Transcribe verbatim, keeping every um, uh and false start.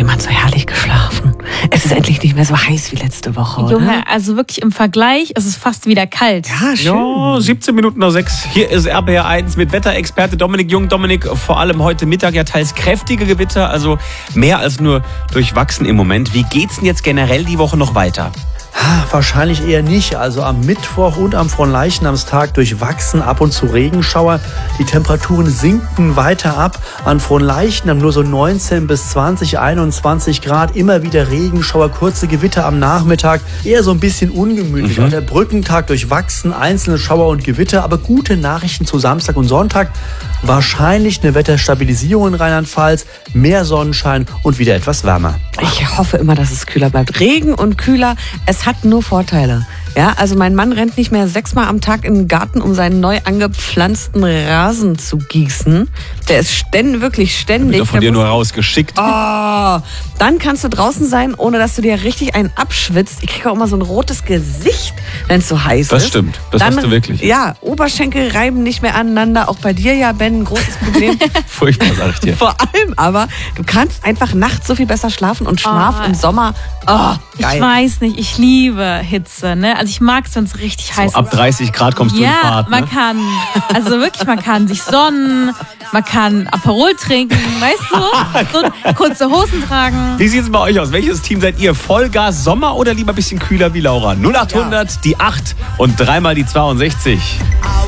jemand so herrlich geschlafen? Es ist endlich nicht mehr so heiß wie letzte Woche, oder? Junge, also wirklich im Vergleich ist es fast wieder kalt. Ja, schön. Ja, siebzehn Minuten nach sechs. Hier ist R B R eins mit Wetterexperte Dominik Jung. Dominik, vor allem heute Mittag ja teils kräftige Gewitter, also mehr als nur durchwachsen im Moment. Wie geht's denn jetzt generell die Woche noch weiter? Wahrscheinlich eher nicht. Also am Mittwoch und am Fronleichnamstag durchwachsen, ab und zu Regenschauer. Die Temperaturen sinken weiter ab. An Fronleichnam nur so neunzehn bis zwanzig, einundzwanzig Grad. Immer wieder Regenschauer, kurze Gewitter am Nachmittag. Eher so ein bisschen ungemütlich. Mhm. Und der Brückentag durchwachsen, einzelne Schauer und Gewitter. Aber gute Nachrichten zu Samstag und Sonntag. Wahrscheinlich eine Wetterstabilisierung in Rheinland-Pfalz. Mehr Sonnenschein und wieder etwas wärmer. Ich hoffe immer, dass es kühler bleibt. Regen und kühler, es hat nur Vorteile. Ja, also mein Mann rennt nicht mehr sechsmal am Tag in den Garten, um seinen neu angepflanzten Rasen zu gießen. Der ist ständig, wirklich ständig. Wird von dir nur rausgeschickt. Oh, dann kannst du draußen sein, ohne dass du dir richtig einen abschwitzt. Ich kriege auch immer so ein rotes Gesicht, wenn es so heiß das ist. Das stimmt, das dann, hast du wirklich. Ja, Oberschenkel reiben nicht mehr aneinander. Auch bei dir ja, Ben, ein großes Problem. Furchtbar, sag ich dir. Vor allem aber, du kannst einfach nachts so viel besser schlafen und Schlaf Oh. im Sommer. Oh, geil. Ich weiß nicht, ich liebe Hitze, ne? Also ich mag es, wenn es richtig heiß So ab ist. dreißig Grad kommst du Ja, in Fahrt. man Ne? kann, also wirklich, man kann sich sonnen, man kann Aperol trinken, weißt du? So kurze Hosen tragen. Wie sieht es bei euch aus? Welches Team seid ihr? Vollgas Sommer oder lieber ein bisschen kühler wie Laura? null acht hundert, die acht und dreimal die zweiundsechzig.